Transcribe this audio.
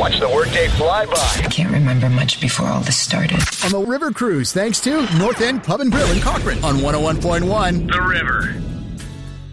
Watch the workday fly by. I can't remember much before all this started. On the River Cruise, thanks to North End Pub and Grill in Cochrane on 101.1. The River.